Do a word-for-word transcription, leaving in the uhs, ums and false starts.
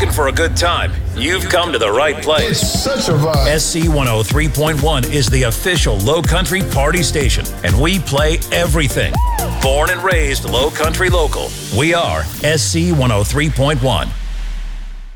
looking for a good time, you've come to the right place. It's such a vibe. S C one oh three point one is the official Low Country party station, and we play everything. Born and raised Low Country local, we are S C one oh three point one.